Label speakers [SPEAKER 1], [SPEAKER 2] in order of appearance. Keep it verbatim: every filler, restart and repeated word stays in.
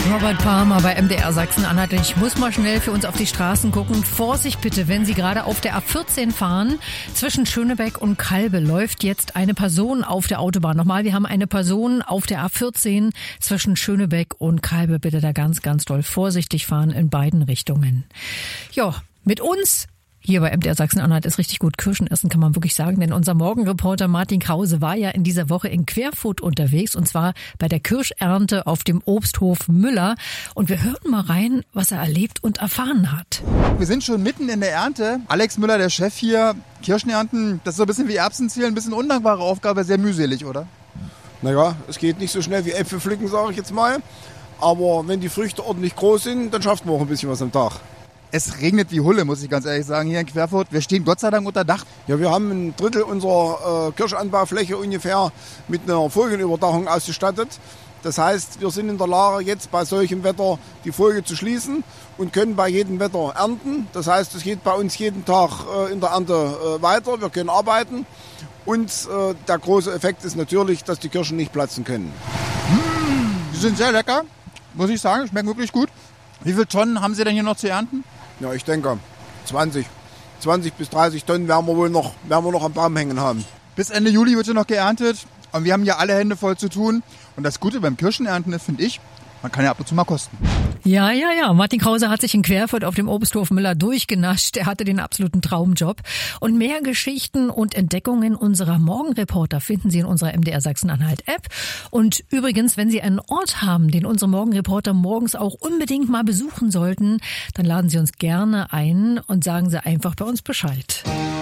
[SPEAKER 1] Robert Palmer bei M D R Sachsen-Anhalt. Ich muss mal schnell für uns auf die Straßen gucken. Vorsicht bitte, wenn Sie gerade auf der A vierzehn fahren. Zwischen Schönebeck und Kalbe läuft jetzt eine Person auf der Autobahn. Nochmal, wir haben eine Person auf der A vierzehn zwischen Schönebeck und Kalbe. Bitte da ganz, ganz doll vorsichtig fahren in beiden Richtungen. Ja, mit uns hier bei M D R Sachsen-Anhalt ist richtig gut Kirschen essen, kann man wirklich sagen, denn unser Morgenreporter Martin Krause war ja in dieser Woche in Querfurt unterwegs und zwar bei der Kirschernte auf dem Obsthof Müller und wir hören mal rein, was er erlebt und erfahren hat.
[SPEAKER 2] Wir sind schon mitten in der Ernte. Alex Müller, der Chef hier, Kirschen ernten, das ist so ein bisschen wie Erbsen zählen, ein bisschen undankbare Aufgabe, sehr mühselig, oder?
[SPEAKER 3] Naja, es geht nicht so schnell wie Äpfel pflücken, sage ich jetzt mal, aber wenn die Früchte ordentlich groß sind, dann schafft man auch ein bisschen was am Tag.
[SPEAKER 2] Es regnet wie Hulle, muss ich ganz ehrlich sagen, hier in Querfurt. Wir stehen Gott sei Dank unter Dach.
[SPEAKER 3] Ja, wir haben ein Drittel unserer äh, Kirschanbaufläche ungefähr mit einer Folienüberdachung ausgestattet. Das heißt, wir sind in der Lage, jetzt bei solchem Wetter die Folie zu schließen und können bei jedem Wetter ernten. Das heißt, es geht bei uns jeden Tag äh, in der Ernte äh, weiter. Wir können arbeiten. Und äh, der große Effekt ist natürlich, dass die Kirschen nicht platzen können.
[SPEAKER 2] Mmh, die sind sehr lecker, muss ich sagen. Schmecken wirklich gut. Wie viele Tonnen haben Sie denn hier noch zu ernten?
[SPEAKER 3] Ja, ich denke zwanzig, zwanzig bis dreißig Tonnen werden wir wohl noch, werden wir noch am Baum hängen haben.
[SPEAKER 2] Bis Ende Juli wird hier noch geerntet und wir haben hier alle Hände voll zu tun. Und das Gute beim Kirschenernten ist, finde ich, man kann ja ab und zu mal kosten.
[SPEAKER 1] Ja, ja, ja. Martin Krause hat sich in Querfurt auf dem Obsthof Müller durchgenascht. Er hatte den absoluten Traumjob. Und mehr Geschichten und Entdeckungen unserer Morgenreporter finden Sie in unserer M D R Sachsen-Anhalt-App. Und übrigens, wenn Sie einen Ort haben, den unsere Morgenreporter morgens auch unbedingt mal besuchen sollten, dann laden Sie uns gerne ein und sagen Sie einfach bei uns Bescheid.